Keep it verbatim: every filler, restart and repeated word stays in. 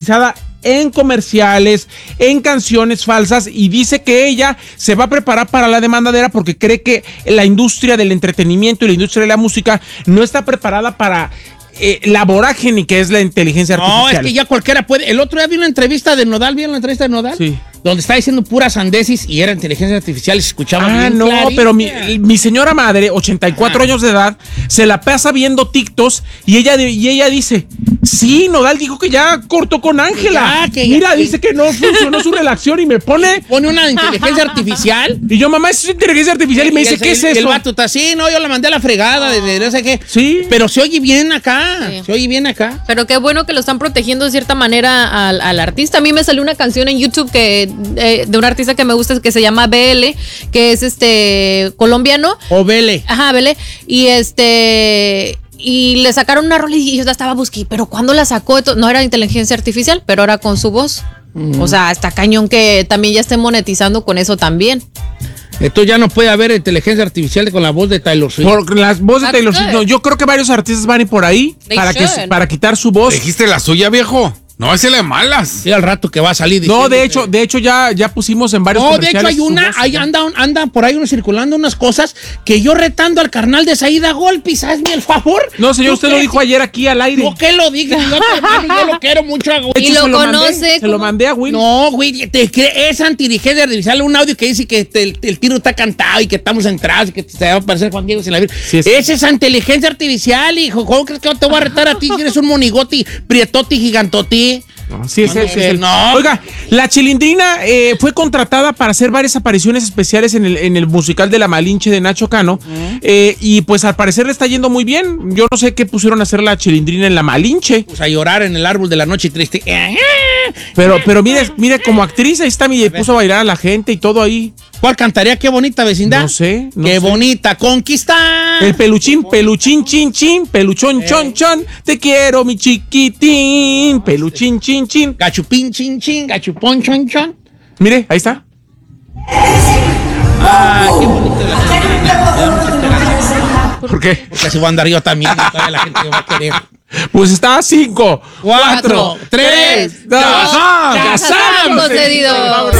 utilizada en comerciales, en canciones falsas, y dice que ella se va a preparar para la demandadera porque cree que la industria del entretenimiento y la industria de la música no está preparada para eh, la vorágine que es la inteligencia artificial. No, es que ya cualquiera puede. El otro día vi una entrevista de Nodal, ¿vieron la entrevista de Nodal? Sí. Donde está diciendo puras andesis y era inteligencia artificial y se escuchaba Ah, bien no, clarita. pero mi, mi señora madre, ochenta y cuatro Ajá. años de edad, se la pasa viendo TikToks y ella, y ella dice, sí, Nodal dijo que ya cortó con Ángela. Ya, que Mira, ya- dice que no funcionó su relación y me pone... Pone una inteligencia artificial. Y yo, mamá, eso es inteligencia artificial. Y me dice, el- ¿qué es el- eso? El vato está así, no, yo la mandé a la fregada, de, de no sé qué. Sí. Pero se oye bien acá, Sí. se oye bien acá. Pero qué bueno que lo están protegiendo de cierta manera al, al artista. A mí me salió una canción en YouTube que eh, de un artista que me gusta que se llama B L, que es este colombiano. O vele. Ajá, Vele. Y este. Y le sacaron una rola y yo la estaba buscando. Pero ¿cuándo la sacó? No era inteligencia artificial, pero era con su voz. Mm. O sea, está cañón que también ya estén monetizando con eso también. Entonces ya no puede haber inteligencia artificial con la voz de Taylor Swift. Por las voces de Taylor Swift. No, yo creo que varios artistas van a ir por ahí They para, que, should. para quitar su voz. ¿Dijiste la suya, viejo? No, esa es la de malas. Sí, al rato que va a salir. No, de diciendo hecho, que- de hecho ya, ya pusimos en varios No, de hecho comerciales hay su una, voz. ahí anda, anda por ahí uno circulando unas cosas que yo retando al carnal de Saída Golpis, hazme el favor. No, señor, ¿Tú usted lo crees? dijo ayer aquí al aire. No, que lo diga, yo, hermano, yo lo quiero mucho a De Will. Y hecho, lo se lo mandé, conoce, se lo ¿cómo? mandé a Will. No, güey, te, que es inteligencia artificial, un audio que dice que te- el, el tiro está cantado y que estamos entrados y que te va a aparecer Juan Diego sin la vida. Sí, es- Esa es inteligencia artificial, hijo. ¿Cómo crees que te voy a retar a ti si eres un monigoti, prietoti, gigantoti? No, sí, es No, él, sí es que él. no. Oiga, la Chilindrina eh, fue contratada para hacer varias apariciones especiales en el, en el musical de La Malinche de Nacho Cano. eh, y pues al parecer le está yendo muy bien. Yo no sé qué pusieron a hacer la Chilindrina en La Malinche. Pues a llorar en el árbol de la noche triste. Pero, pero mire, mire, como actriz ahí está, y puso a bailar a la gente y todo ahí. ¿Cuál cantaría? Qué bonita vecindad. No sé, no Qué sé. bonita conquista. El peluchín, peluchín, chin, chin, peluchón, Eh. chon, chon. Te quiero, mi chiquitín. Peluchín, chin, chin. Gachupín, chin, chin, gachupón, chon, chon. Mire, ahí está. Ah, qué bonita la gente. Me da mucha esperanza. ¿Por qué? Porque así voy a andar yo también. Y todavía la gente me va a querer. Pues está a cinco, Cuatro, tres, dos, dos, casamos. Concedido.